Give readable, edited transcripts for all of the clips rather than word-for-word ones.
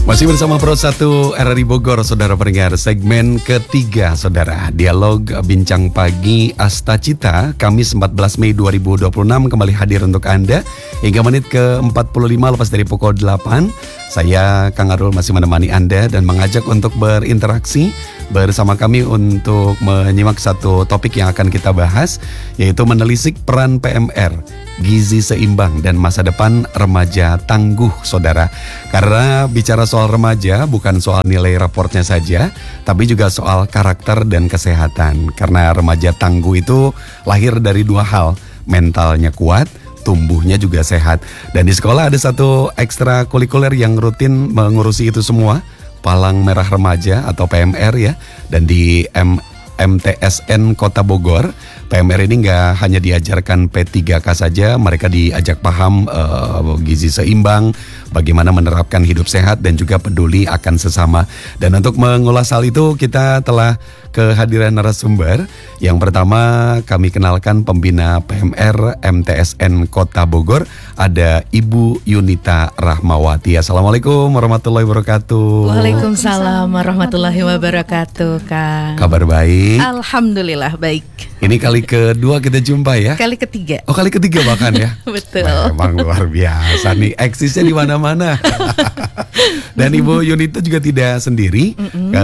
Masih bersama Pro 1 RRI Bogor, saudara pendengar, segmen ketiga, saudara. Dialog Bincang Pagi Astacita, Kamis 14 Mei 2026 kembali hadir untuk Anda hingga menit ke-45 lepas dari pukul 8. Saya, Kang Arul, masih menemani Anda dan mengajak untuk berinteraksi bersama kami untuk menyimak satu topik yang akan kita bahas, yaitu menelisik peran PMR, gizi seimbang dan masa depan remaja tangguh, saudara. Karena bicara soal remaja bukan soal nilai raportnya saja, tapi juga soal karakter dan kesehatan. Karena remaja tangguh itu lahir dari dua hal, mentalnya kuat, tumbuhnya juga sehat. Dan di sekolah ada satu ekstrakurikuler yang rutin mengurusi itu semua, Palang Merah Remaja atau PMR ya. Dan di MTSN Kota Bogor, PMR ini nggak hanya diajarkan P3K saja, mereka diajak paham gizi seimbang, bagaimana menerapkan hidup sehat dan juga peduli akan sesama. Dan untuk mengulas hal itu kita telah kehadiran narasumber. Yang pertama kami kenalkan pembina PMR MTSN Kota Bogor, ada Ibu Yunita Rahmawati. Assalamualaikum warahmatullahi wabarakatuh. Waalaikumsalam warahmatullahi wabarakatuh, Kak. Kabar baik? Alhamdulillah baik. Ini kali kedua kita jumpa ya? Kali ketiga. Oh, kali ketiga bahkan ya? Betul. Memang luar biasa nih, eksisnya di mana-mana. Dan Ibu Yunita juga tidak sendiri,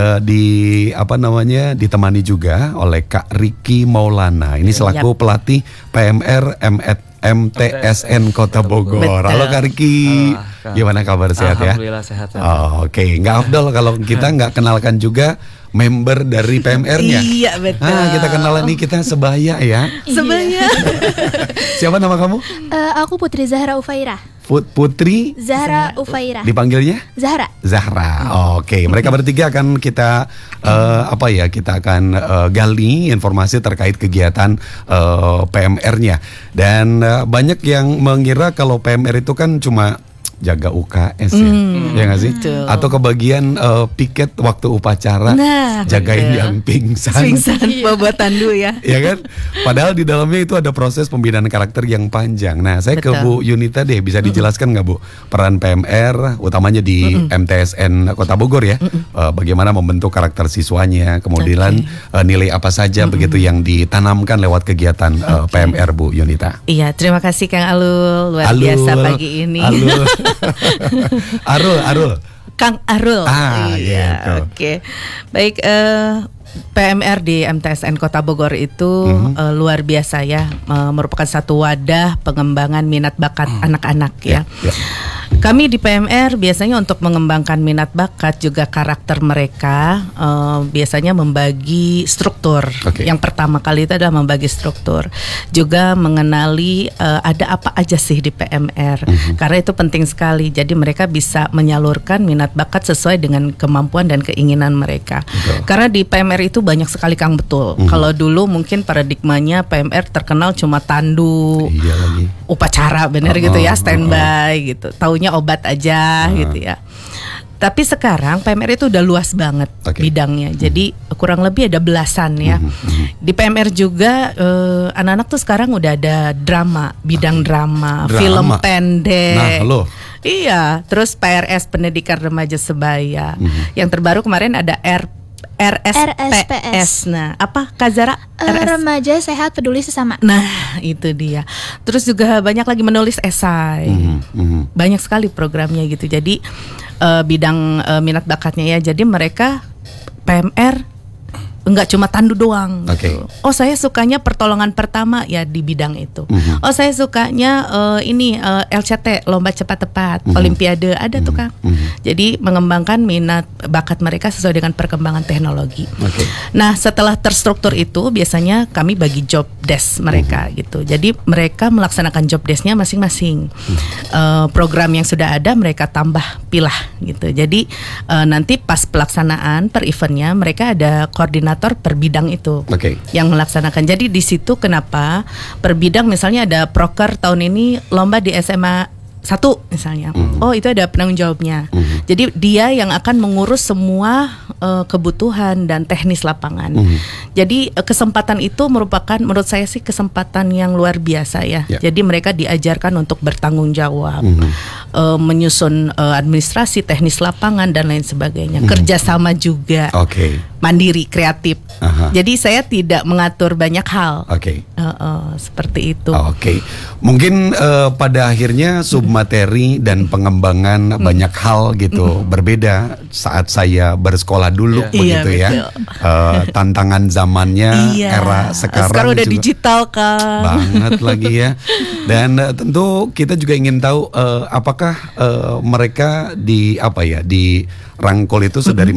ditemani juga oleh Kak Riki Maulana. Ini selaku pelatih PMR MTSN Kota Bogor. Betul. Halo Kak Riki, gimana kabar, sehat ya? Alhamdulillah sehat. Oke. Nggak afdol kalau kita nggak kenalkan juga member dari PMR-nya. Iya, betul. Kita kenalan nih, kita sebaya ya. Sebaya. Siapa nama kamu? Aku Putri Zahra Ufairah. Putri Zahra Ufairah. Dipanggilnya? Zahra. Oke. Mereka bertiga akan kita kita akan gali informasi terkait kegiatan PMR-nya. Dan banyak yang mengira kalau PMR itu kan cuma jaga UKS ya nggak sih? Betul. Atau kebagian piket waktu upacara, jagain betul. yang pingsan bawa tandu ya. ya kan? Padahal di dalamnya itu ada proses pembinaan karakter yang panjang. Nah, saya ke Bu Yunita deh, bisa dijelaskan nggak Bu, peran PMR utamanya di MTSN Kota Bogor ya, bagaimana membentuk karakter siswanya, kemudian nilai apa saja begitu yang ditanamkan lewat kegiatan PMR, Bu Yunita. Iya, terima kasih Kang Alul, luar biasa pagi ini. Arul. Kang Arul. Iya. Gitu. Oke. Baik, PMR di MTSN Kota Bogor itu luar biasa ya, merupakan satu wadah pengembangan minat bakat anak-anak ya. Kami di PMR biasanya untuk mengembangkan minat bakat juga karakter mereka, biasanya membagi struktur. Yang pertama kali itu adalah membagi struktur, juga mengenali ada apa aja sih di PMR, karena itu penting sekali. Jadi mereka bisa menyalurkan minat bakat sesuai dengan kemampuan dan keinginan mereka. Karena di PMR itu banyak sekali, Kang, betul. Kalau dulu mungkin paradigmanya PMR terkenal cuma tandu, upacara, bener gitu ya, standby gitu. Taunya obat aja gitu ya. Tapi sekarang PMR itu udah luas banget bidangnya. Jadi kurang lebih ada belasan ya. Di PMR juga anak-anak tuh sekarang udah ada drama, bidang drama, film pendek. Nah, iya, terus PRS, Pendidikan Remaja Sebaya. Yang terbaru kemarin ada RSPS. Nah, apa Kak Zara? Remaja Sehat Peduli Sesama. Nah, itu dia. Terus juga banyak lagi menulis esai. Banyak sekali programnya gitu. Jadi bidang minat bakatnya ya. Jadi mereka PMR enggak cuma tandu doang gitu. Oh, saya sukanya pertolongan pertama ya di bidang itu. Oh, saya sukanya LCT, lomba cepat tepat, olimpiade, ada tuh Kang. Jadi mengembangkan minat bakat mereka sesuai dengan perkembangan teknologi. Nah, setelah terstruktur itu biasanya kami bagi job desk mereka gitu. Jadi mereka melaksanakan job desknya masing-masing. Program yang sudah ada mereka tambah pilah gitu. Jadi nanti pas pelaksanaan per eventnya mereka ada koordinator per bidang itu yang melaksanakan. Jadi di situ kenapa per bidang, misalnya ada proker tahun ini lomba di SMA 1 misalnya. Oh, itu ada penanggung jawabnya. Jadi dia yang akan mengurus semua kebutuhan dan teknis lapangan. Jadi kesempatan itu merupakan menurut saya sih kesempatan yang luar biasa ya. Jadi mereka diajarkan untuk bertanggung jawab, menyusun administrasi, teknis lapangan dan lain sebagainya. Kerjasama juga, mandiri, kreatif. Jadi saya tidak mengatur banyak hal. Seperti itu. Mungkin pada akhirnya submateri dan pengembangan banyak hal gitu berbeda saat saya bersekolah dulu begitu ya. Tantangan zamannya era sekarang udah juga digital kan. Banget lagi ya. Dan tentu kita juga ingin tahu apakah mereka di rangkul itu sedari